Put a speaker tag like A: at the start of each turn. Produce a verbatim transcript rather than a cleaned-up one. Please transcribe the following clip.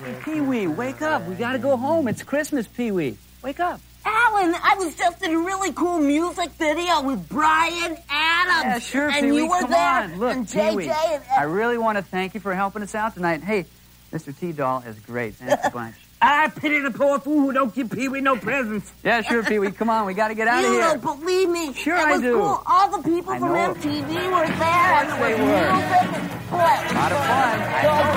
A: Pee-wee, wake up. We gotta go home. It's Christmas, Pee-wee. Wake up.
B: Alan, I was just in a really cool music video with Bryan Adams.
A: Yeah, sure,
B: and
A: Pee-wee.
B: you were
A: Come
B: there,
A: on. Look,
B: and J J.
A: Pee-wee,
B: And,
A: I really want to thank you for helping us out tonight. Hey, Mister T-Doll is great. Thanks a bunch.
C: I pity the poor fool who don't give Pee-wee no presents.
A: Yeah, sure, Pee-wee. Come on, we got to get out
B: you
A: of here.
B: don't believe me.
A: Sure,
B: it
A: I
B: was
A: do.
B: Cool. All the people
A: I
B: from
A: know.
B: M T V were there.
A: Yes,
B: and there
A: they
B: was
A: were.
B: music. And, boy,
A: A lot of fun. I know.